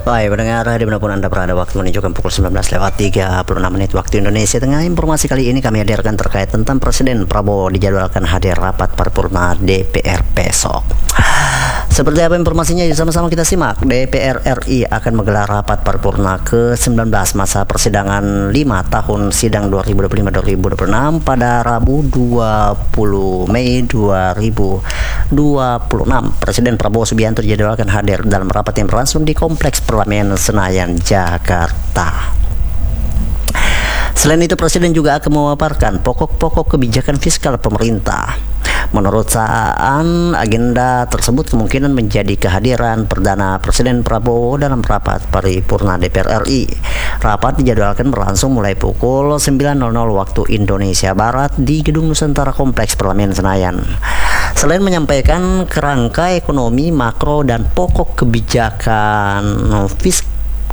Baik pendengar, dimanapun Anda berada, waktu menunjukkan pukul 19:36 waktu Indonesia Tengah. Informasi kali ini kami hadirkan terkait tentang Presiden Prabowo dijadwalkan hadir rapat paripurna DPR besok. Seperti apa informasinya? Sama-sama kita simak. DPR RI akan menggelar rapat paripurna ke-19 masa persidangan 5 tahun sidang 2025-2026 pada Rabu 20 Mei 2026. Presiden Prabowo Subianto dijadwalkan hadir dalam rapat yang berlangsung di Kompleks Parlemen Senayan, Jakarta. Selain itu, Presiden juga akan memaparkan pokok-pokok kebijakan fiskal pemerintah. Menurut Saan, agenda tersebut kemungkinan menjadi kehadiran Perdana Presiden Prabowo dalam rapat paripurna DPR RI. Rapat dijadwalkan berlangsung mulai pukul 9.00 waktu Indonesia Barat di Gedung Nusantara Kompleks Parlemen Senayan. Selain menyampaikan kerangka ekonomi makro dan pokok kebijakan fiskal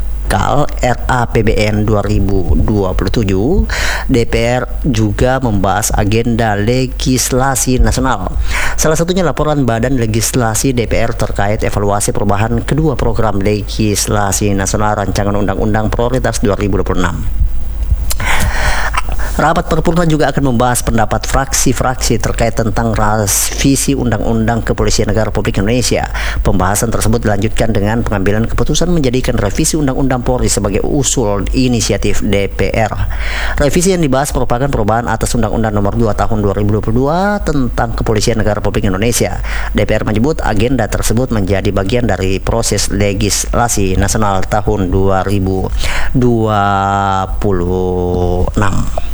RAPBN 2027, DPR juga membahas agenda legislasi nasional. Salah satunya laporan Badan Legislasi DPR terkait evaluasi perubahan kedua program legislasi nasional Rancangan Undang-Undang Prioritas 2026. Rapat paripurna juga akan membahas pendapat fraksi-fraksi terkait tentang revisi Undang-Undang Kepolisian Negara Republik Indonesia. Pembahasan tersebut dilanjutkan dengan pengambilan keputusan menjadikan revisi Undang-Undang Polri sebagai usul inisiatif DPR. Revisi yang dibahas merupakan perubahan atas Undang-Undang Nomor 2 Tahun 2022 tentang Kepolisian Negara Republik Indonesia. DPR menyebut agenda tersebut menjadi bagian dari proses legislasi nasional tahun 2026.